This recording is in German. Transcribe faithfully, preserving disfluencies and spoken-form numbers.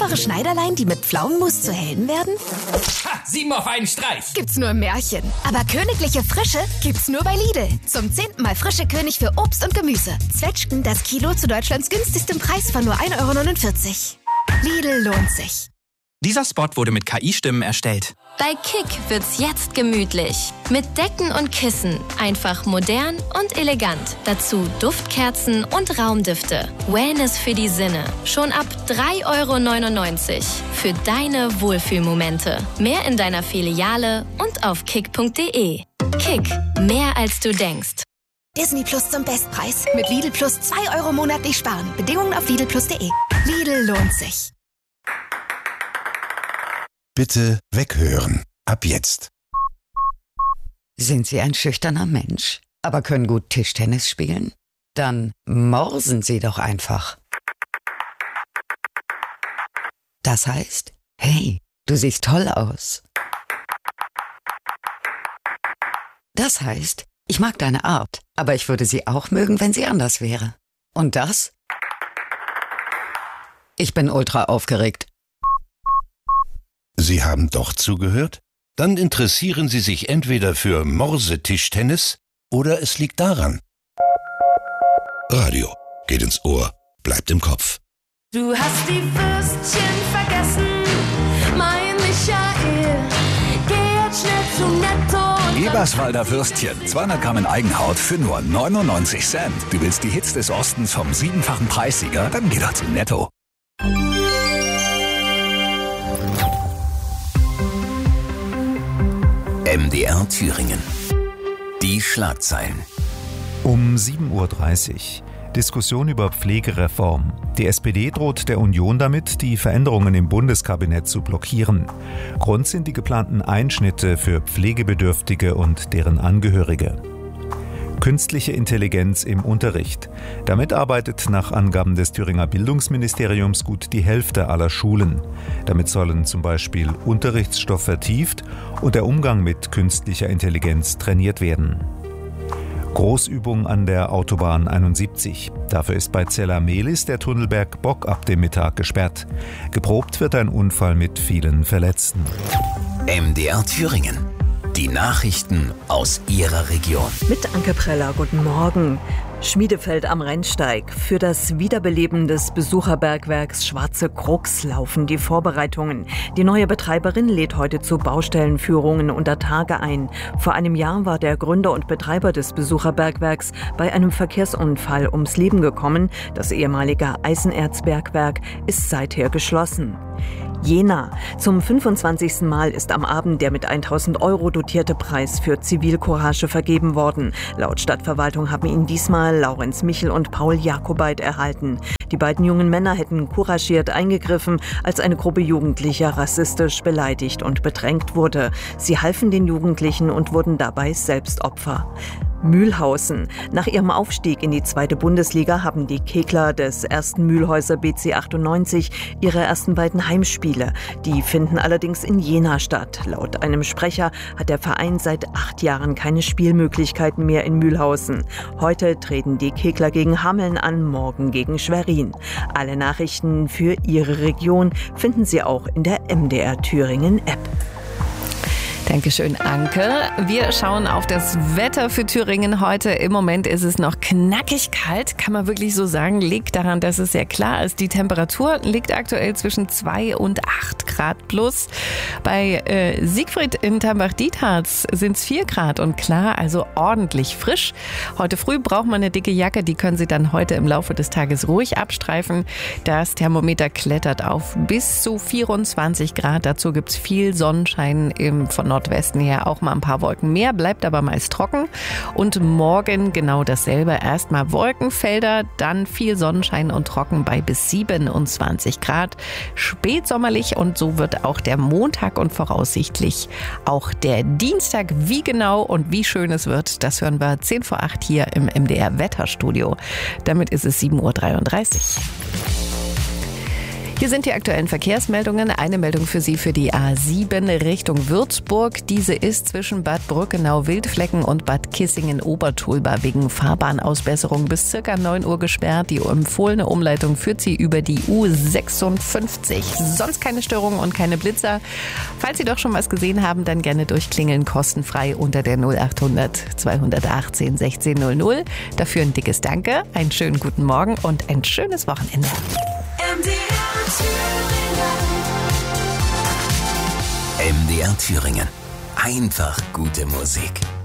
Einfache Schneiderlein, die mit Pflaumenmus zu Helden werden? Ha, sieben auf einen Streich. Gibt's nur im Märchen. Aber königliche Frische gibt's nur bei Lidl. Zum zehnten Mal frische König für Obst und Gemüse. Zwetschgen das Kilo zu Deutschlands günstigstem Preis von nur ein Euro neunundvierzig. Lidl lohnt sich. Dieser Spot wurde mit K I-Stimmen erstellt. Bei Kick wird's jetzt gemütlich. Mit Decken und Kissen. Einfach modern und elegant. Dazu Duftkerzen und Raumdüfte. Wellness für die Sinne. Schon ab drei Euro neunundneunzig. Für deine Wohlfühlmomente. Mehr in deiner Filiale und auf kick punkt de. Kick. Mehr als du denkst. Disney Plus zum Bestpreis. Mit Lidl Plus zwei Euro monatlich sparen. Bedingungen auf lidl plus punkt de. Lidl lohnt sich. Bitte weghören. Ab jetzt. Sind Sie ein schüchterner Mensch, aber können gut Tischtennis spielen? Dann morsen Sie doch einfach. Das heißt, hey, du siehst toll aus. Das heißt, ich mag deine Art, aber ich würde sie auch mögen, wenn sie anders wäre. Und das? Ich bin ultra aufgeregt. Sie haben doch zugehört? Dann interessieren Sie sich entweder für Morse-Tischtennis oder es liegt daran. Radio geht ins Ohr, bleibt im Kopf. Du hast die Würstchen vergessen, mein Michael. Geh jetzt schnell zu Netto. Eberswalder Würstchen, zweihundert Gramm in Eigenhaut für nur neunundneunzig Cent. Du willst die Hits des Ostens vom siebenfachen Preissieger? Dann geh doch zu Netto. M D R Thüringen. Die Schlagzeilen. Um sieben Uhr dreißig. Diskussion über Pflegereform. Die S P D droht der Union damit, die Veränderungen im Bundeskabinett zu blockieren. Grund sind die geplanten Einschnitte für Pflegebedürftige und deren Angehörige. Künstliche Intelligenz im Unterricht. Damit arbeitet nach Angaben des Thüringer Bildungsministeriums gut die Hälfte aller Schulen. Damit sollen zum Beispiel Unterrichtsstoff vertieft und der Umgang mit künstlicher Intelligenz trainiert werden. Großübung an der Autobahn einundsiebzig. Dafür ist bei Zella-Mehlis der Tunnelberg Bock ab dem Mittag gesperrt. Geprobt wird ein Unfall mit vielen Verletzten. M D R Thüringen. Die Nachrichten aus Ihrer Region. Mit Anke Preller, guten Morgen. Schmiedefeld am Rennsteig. Für das Wiederbeleben des Besucherbergwerks Schwarze Krux laufen die Vorbereitungen. Die neue Betreiberin lädt heute zu Baustellenführungen unter Tage ein. Vor einem Jahr war der Gründer und Betreiber des Besucherbergwerks bei einem Verkehrsunfall ums Leben gekommen. Das ehemalige Eisenerzbergwerk ist seither geschlossen. Jena. Zum fünfundzwanzigsten Mal ist am Abend der mit tausend Euro dotierte Preis für Zivilcourage vergeben worden. Laut Stadtverwaltung haben ihn diesmal Laurenz Michel und Paul Jakobait erhalten. Die beiden jungen Männer hätten couragiert eingegriffen, als eine Gruppe Jugendlicher rassistisch beleidigt und bedrängt wurde. Sie halfen den Jugendlichen und wurden dabei selbst Opfer. Mühlhausen. Nach ihrem Aufstieg in die zweite Bundesliga haben die Kegler des ersten Mühlhäuser B C achtundneunzig ihre ersten beiden Heimspiele. Die finden allerdings in Jena statt. Laut einem Sprecher hat der Verein seit acht Jahren keine Spielmöglichkeiten mehr in Mühlhausen. Heute treten die Kegler gegen Hameln an, morgen gegen Schwerin. Alle Nachrichten für Ihre Region finden Sie auch in der M D R Thüringen App. Dankeschön, Anke. Wir schauen auf das Wetter für Thüringen heute. Im Moment ist es noch knackig kalt, kann man wirklich so sagen. Liegt daran, dass es sehr klar ist. Die Temperatur liegt aktuell zwischen zwei und acht Grad plus. Bei äh, Siegfried in Tambach-Dietharz sind es vier Grad und klar, also ordentlich frisch. Heute früh braucht man eine dicke Jacke, die können Sie dann heute im Laufe des Tages ruhig abstreifen. Das Thermometer klettert auf bis zu vierundzwanzig Grad. Dazu gibt es viel Sonnenschein im von Nordwesten her, auch mal ein paar Wolken mehr, bleibt aber meist trocken. Und morgen genau dasselbe. Erstmal Wolkenfelder, dann viel Sonnenschein und trocken bei bis siebenundzwanzig Grad. Spätsommerlich und so wird auch der Montag und voraussichtlich auch der Dienstag. Wie genau und wie schön es wird, das hören wir zehn vor acht hier im M D R Wetterstudio. Damit ist es sieben Uhr dreiunddreißig. Hier Hier sind die aktuellen Verkehrsmeldungen. Eine Meldung für Sie für die A sieben Richtung Würzburg. Diese ist zwischen Bad Brückenau-Wildflecken und Bad Kissingen-Obertulba wegen Fahrbahnausbesserung bis circa neun Uhr gesperrt. Die empfohlene Umleitung führt Sie über die U sechsundfünfzig. Sonst keine Störungen und keine Blitzer. Falls Sie doch schon was gesehen haben, dann gerne durchklingeln, kostenfrei unter der null acht hundert zweihundertachtzehn sechzehn null null. Dafür ein dickes Danke, einen schönen guten Morgen und ein schönes Wochenende. M D R Thüringen. Einfach gute Musik.